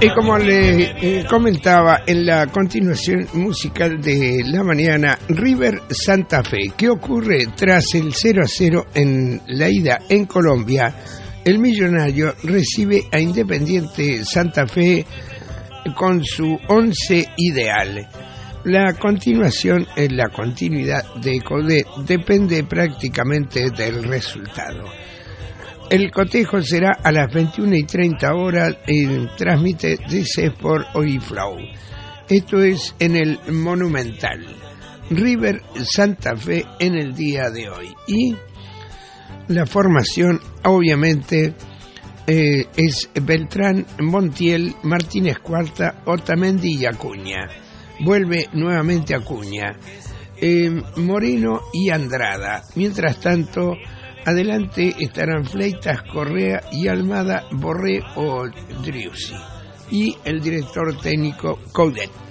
Y como le comentaba en la continuación musical de la mañana, River Santa Fe. ¿Qué ocurre tras el 0-0 en la ida en Colombia? El Millonario recibe a Independiente Santa Fe con su 11 ideal. La continuación en la continuidad de Codé depende prácticamente del resultado. El cotejo será a las 21:30 horas y transmite DC por Oriflow. Esto es en el Monumental. River Santa Fe en el día de hoy. Y la formación obviamente es Beltrán, Montiel, Martínez Cuarta, Otamendi y Acuña. Vuelve nuevamente Acuña. Moreno y Andrada. Mientras tanto, adelante estarán Fleitas, Correa y Almada, Borré o Driussi. Y el director técnico Coudet.